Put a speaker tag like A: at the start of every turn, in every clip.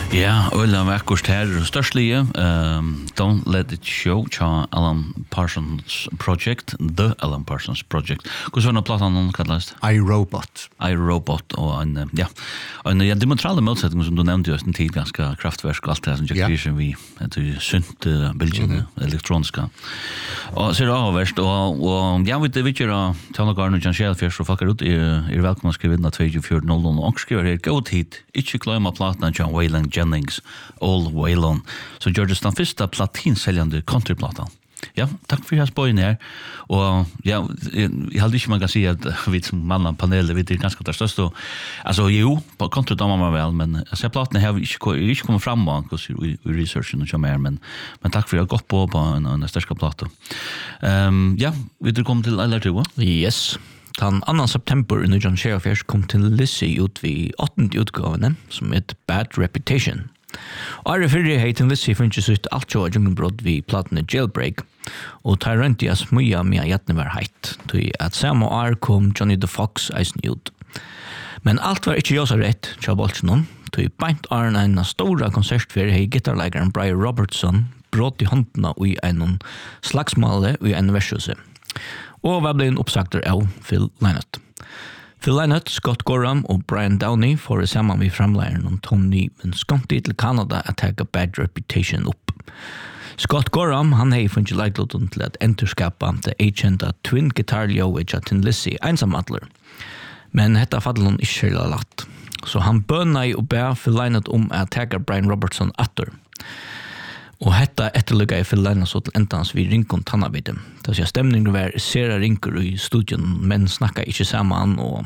A: Ja, Øyla Vekkort her, størstlige, Don't Let It Show, tja Alan Parsons Project, The Alan Parsons Project. Hvordan var det platan noen kallast?
B: iRobot,
A: og en diametrale motsetning som du nevnte just en tid, ganske kraftverk og alt det som Jack Pearson vi synt bildene, elektroniska. Og så er det avverst, og jeg vet ikke av Tjanagarn og Jan Kjellfjers og folk ut, velkommen å skrive inn av 2400 og skriver her, gå tid, ikke glemme platan John Waylon Jennings, Old Waylon, så gjør det den første platinseljende countryplatan. Ja, takk for jeg spøyene her. Og ja, jeg hadde ikke man kan si at vi som mann av panelet, vi er ganske det største. Altså, jo, på country damer man vel, men jeg ser platene her, ikke kommet frem i researchen og mer, men takk for jeg har gått på en største plate. Ja, vil du komme til LR2?
C: Yes. Den 2. september i 1924 kom til Lizzie ut ved 8. utgavene, som heter Bad Reputation. Og er fyrir heiten Lizzie finnes ut alt jo av jungelbrott ved platene Jailbreak, og tar rundt i as mye med at hjertene var heit, til at samme år kom Johnny the Fox eisen ut. Men alt var ikke josa rett, tja bolsjenom, til beint åren en stora konsertfer hei gitarleggeren Brian Robertson brått i håndene i en slagsmåle i en versjuse. Og var ble en oppsagter av Phil Lynott. Phil Lynott, Scott Gorham og Brian Downey får det sammen med framleiren om Tony Visconti til Canada at ta Bad Reputation opp. Scott Gorham, han hei funnet leikloten til at enterskapa til agenda Twin Guitar Leo-Widja til Lizzie einsamadler. Men hetta fadler hun ikke latt. Så han bønna i og bær Phil Lynott om at ta Brian Robertson atter. Og hetta etterlykka i Phil Lynott så til endans vi rinkon tannabide. Det vil si at stemningen var sera rinker i studion, men snakka ikke saman, og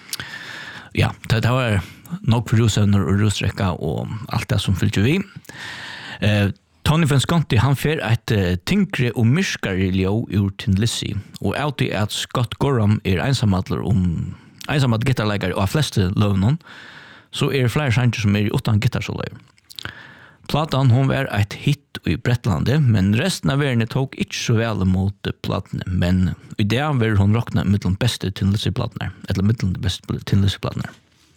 C: ja, det var nok for rusevner og rusrekka og alt det som fyllte vi. Tony Visconti, han fer et tinkre og myrskare leo ur til Lizzie, og alltid at Scott Gorham einsamadler einsamad gitarleggare og av fleste løvnen, så flere sanger som i 8 gitarsoloer. Platan hon var et hit i Brettlande, men resten av verden tok ikke så vel mot platene, men i det var hon råkna mittel beste Tin-Lizzie-platene, eller mittel beste Tin-Lizzie-platene.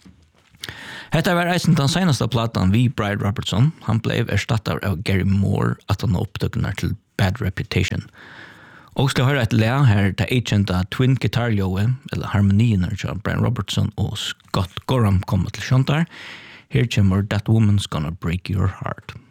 C: Hetta var eisen den seneste platan vi Brian Robertson, han ble erstattet av Gary Moore at han oppdøkner til Bad Reputation. Og skal høre et le her til agent av Twin Guitar Leo, eller harmonien av Brian Robertson og Scott Gorham kommer til Sjontar. Here kommer That Woman's Gonna Break Your Heart.